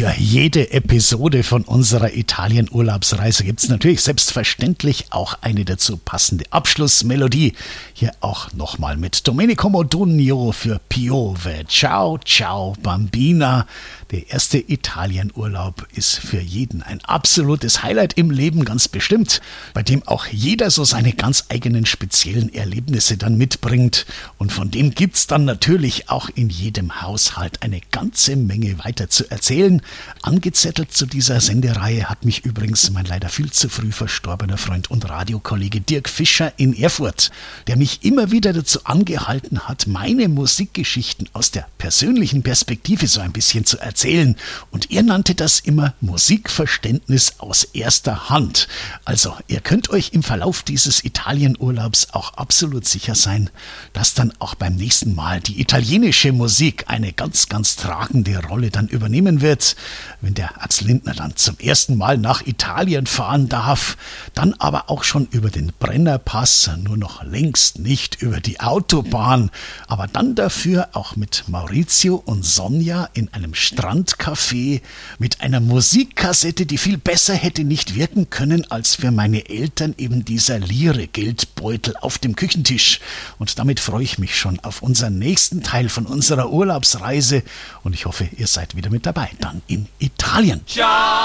Für jede Episode von unserer Italien-Urlaubsreise gibt es natürlich selbstverständlich auch eine dazu passende Abschlussmelodie. Hier auch nochmal mit Domenico Modugno für Piove. Ciao, ciao, Bambina. Der erste Italien-Urlaub ist für jeden ein absolutes Highlight im Leben, ganz bestimmt, bei dem auch jeder so seine ganz eigenen speziellen Erlebnisse dann mitbringt. Und von dem gibt's dann natürlich auch in jedem Haushalt eine ganze Menge weiter zu erzählen. Angezettelt zu dieser Sendereihe hat mich übrigens mein leider viel zu früh verstorbener Freund und Radiokollege Dirk Fischer in Erfurt, der mich immer wieder dazu angehalten hat, meine Musikgeschichten aus der persönlichen Perspektive so ein bisschen zu erzählen. Und er nannte das immer Musikverständnis aus erster Hand. Also, ihr könnt euch im Verlauf dieses Italienurlaubs auch absolut sicher sein, dass dann auch beim nächsten Mal die italienische Musik eine ganz, ganz tragende Rolle dann übernehmen wird. Wenn der Axel Lindner dann zum ersten Mal nach Italien fahren darf, dann aber auch schon über den Brennerpass, nur noch längst nicht über die Autobahn, aber dann dafür auch mit Maurizio und Sonja in einem Strandcafé mit einer Musikkassette, die viel besser hätte nicht wirken können als für meine Eltern eben dieser Lire-Geldbeutel auf dem Küchentisch. Und damit freue ich mich schon auf unseren nächsten Teil von unserer Urlaubsreise und ich hoffe, ihr seid wieder mit dabei, dann in Italien. Ciao.